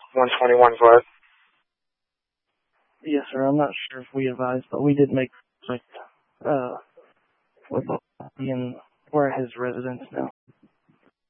121 Glen. Yes, sir. I'm not sure if we advised, but we did make with being we're at his residence now.